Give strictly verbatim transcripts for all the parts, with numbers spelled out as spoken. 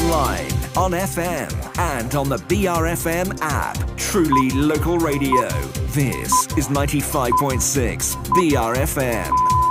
online, on F M, and on the B R F M app. Truly local radio. This is ninety-five point six B R F M.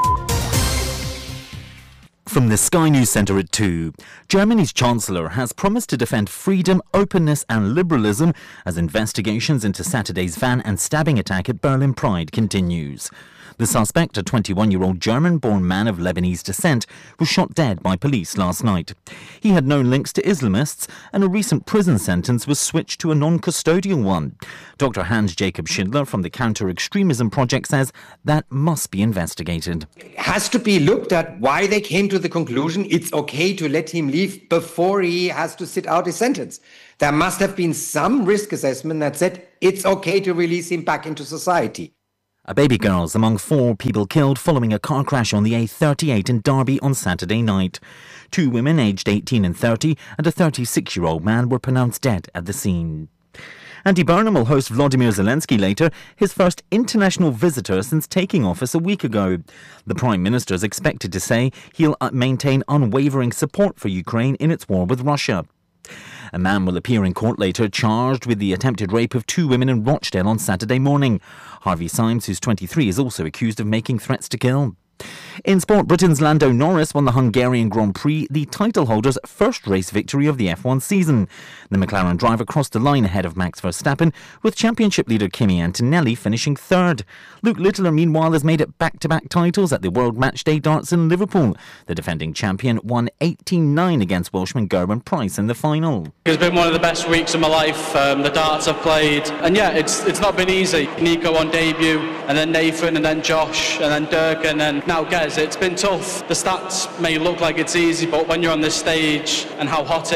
From the Sky News Centre at two, Germany's Chancellor has promised to defend freedom, openness and liberalism as investigations into Saturday's van and stabbing attack at Berlin Pride continues. The suspect, a twenty-one-year-old German-born man of Lebanese descent, was shot dead by police last night. He had known links to Islamists, and a recent prison sentence was switched to a non-custodial one. Doctor Hans-Jacob Schindler from the Counter-Extremism Project says that must be investigated. It has to be looked at why they came to the conclusion it's okay to let him leave before he has to sit out his sentence. There must have been some risk assessment that said it's okay to release him back into society. A baby girl's among four people killed following a car crash on the A thirty-eight in Derby on Saturday night. Two women aged eighteen and thirty and a thirty-six-year-old man were pronounced dead at the scene. Andy Burnham will host Vladimir Zelensky later, his first international visitor since taking office a week ago. The Prime Minister is expected to say he'll maintain unwavering support for Ukraine in its war with Russia. A man will appear in court later charged with the attempted rape of two women in Rochdale on Saturday morning. Harvey Symes, who's twenty-three, is also accused of making threats to kill. In sport, Britain's Lando Norris won the Hungarian Grand Prix, the title holder's first race victory of the F one season. The McLaren driver crossed the line ahead of Max Verstappen, with championship leader Kimi Antonelli finishing third. Luke Littler, meanwhile, has made it back-to-back titles at the World Matchday Darts in Liverpool. The defending champion won eighteen nine against Welshman Gerben Price in the final. It's been one of the best weeks of my life. Um, the darts I've played, and yeah, it's it's not been easy. Nico on debut, and then Nathan, and then Josh, and then Dirk, and then now Gez. It's been tough. The stats may look like it's easy, but when you're on this stage and how hot it